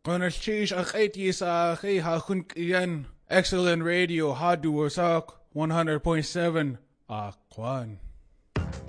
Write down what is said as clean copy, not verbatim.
Konalchish aketi sa akhi hakun iyan. Excellent radio hadu wasak 100.7 Akwan.